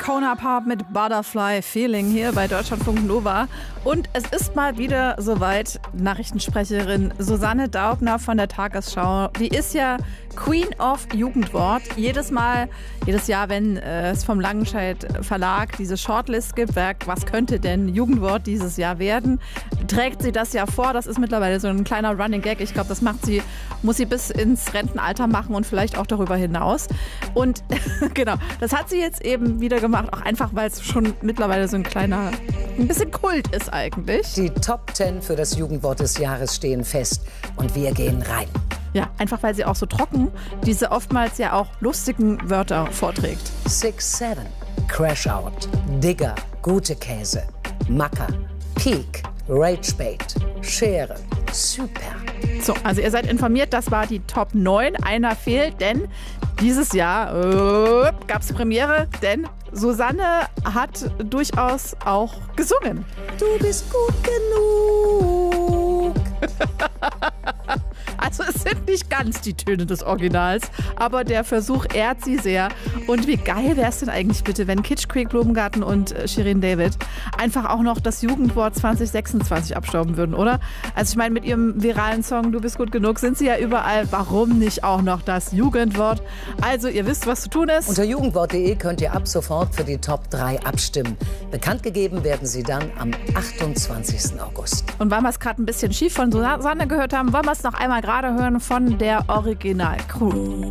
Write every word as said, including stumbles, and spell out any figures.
Kona Pop mit Butterfly Feeling hier bei Deutschlandfunk Nova. Und es ist mal wieder soweit. Nachrichtensprecherin Susanne Daubner von der Tagesschau, die ist ja Queen of Jugendwort. Jedes Mal, jedes Jahr, wenn äh, es vom Langenscheidt Verlag diese Shortlist gibt, wer, was könnte denn Jugendwort dieses Jahr werden, trägt sie das ja vor. Das ist mittlerweile so ein kleiner Running Gag. Ich glaube, das macht sie, muss sie bis ins Rentenalter machen und vielleicht auch darüber hinaus. Und genau, das hat sie jetzt eben wieder gemacht, auch einfach, weil es schon mittlerweile so ein kleiner, ein bisschen Kult ist eigentlich. Die Top zehn für das Jugendwort des Jahres stehen fest und wir gehen rein. Ja, einfach weil sie auch so trocken diese oftmals ja auch lustigen Wörter vorträgt. six seven, Crash Out, Digger, gute Käse, Macker, Peak, Ragebait, Schere, Super. So, also ihr seid informiert, das war die Top neun. Einer fehlt, denn dieses Jahr äh, gab es Premiere, denn Susanne hat durchaus auch gesungen. Du bist gut genug. Also es sind nicht ganz die Töne des Originals, aber der Versuch ehrt sie sehr. Und wie geil wäre es denn eigentlich bitte, wenn Kitsch Creek Blumengarten und Shirin David einfach auch noch das Jugendwort zwanzig sechsundzwanzig abstauben würden, oder? Also ich meine, mit ihrem viralen Song Du bist gut genug sind sie ja überall. Warum nicht auch noch das Jugendwort? Also ihr wisst, was zu tun ist. Unter jugendwort punkt de könnt ihr ab sofort für die Top drei abstimmen. Bekannt gegeben werden sie dann am achtundzwanzigsten August. Und weil wir es gerade ein bisschen schief von Susanne gehört haben, wollen wir es noch einmal gerade hören von der Original-Crew.